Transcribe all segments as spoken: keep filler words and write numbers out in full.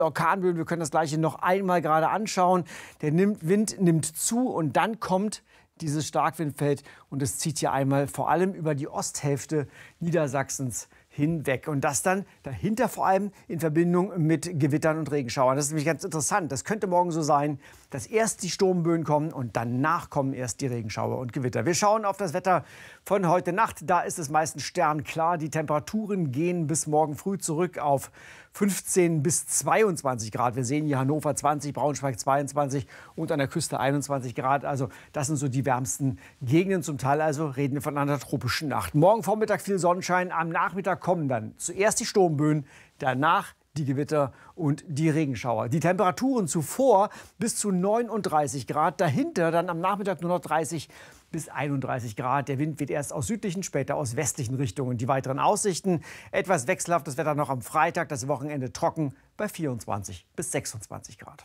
Orkanböen, wir können das Gleiche noch einmal gerade anschauen. Der Wind nimmt zu und dann kommt dieses Starkwindfeld und es zieht hier einmal vor allem über die Osthälfte Niedersachsens hinweg. Und das dann dahinter vor allem in Verbindung mit Gewittern und Regenschauern. Das ist nämlich ganz interessant. Das könnte morgen so sein, dass erst die Sturmböen kommen und danach kommen erst die Regenschauer und Gewitter. Wir schauen auf das Wetter von heute Nacht. Da ist es meistens sternklar. Die Temperaturen gehen bis morgen früh zurück auf fünfzehn bis zweiundzwanzig Grad. Wir sehen hier Hannover zwanzig, Braunschweig zweiundzwanzig und an der Küste einundzwanzig Grad. Also das sind so die wärmsten Gegenden. Zum Teil also reden wir von einer tropischen Nacht. Morgen Vormittag viel Sonnenschein. Am Nachmittag kommen dann zuerst die Sturmböen, danach die Gewitter und die Regenschauer. Die Temperaturen zuvor bis zu neununddreißig Grad. Dahinter dann am Nachmittag nur noch dreißig bis einunddreißig Grad. Der Wind weht erst aus südlichen, später aus westlichen Richtungen. Die weiteren Aussichten: etwas wechselhaftes Wetter noch am Freitag, das Wochenende trocken bei vierundzwanzig bis sechsundzwanzig Grad.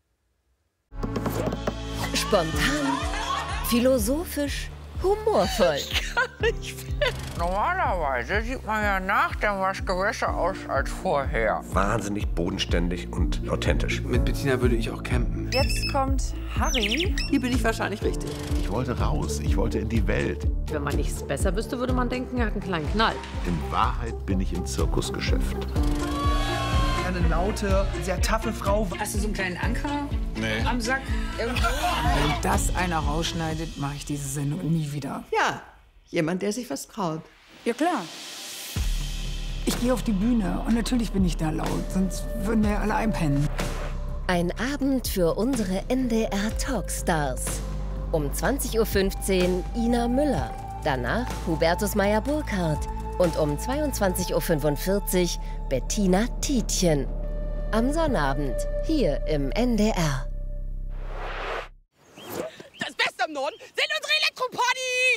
Spontan, philosophisch, humorvoll. Normalerweise sieht man ja nach dem Waschen besser aus als vorher. Wahnsinnig bodenständig und authentisch. Mit Bettina würde ich auch campen. Jetzt kommt Harry. Hier bin ich wahrscheinlich richtig. Ich wollte raus, ich wollte in die Welt. Wenn man nichts besser wüsste, würde man denken, er hat einen kleinen Knall. In Wahrheit bin ich im Zirkusgeschäft. Eine laute, sehr taffe Frau. Hast du so einen kleinen Anker nee. am Sack? Irgendwo? Wenn das einer rausschneidet, mache ich diese Sendung nie wieder. Ja, jemand, der sich was traut. Ja, klar. Ich gehe auf die Bühne und natürlich bin ich da laut, sonst würden wir ja alle einpennen. Ein Abend für unsere N D R Talkstars. Um zwanzig Uhr fünfzehn Ina Müller, danach Hubertus Meyer-Burkhardt und um zweiundzwanzig Uhr fünfundvierzig Bettina Tietjen. Am Sonnabend hier im N D R. Das Beste am Norden sind unsere Elektropartys!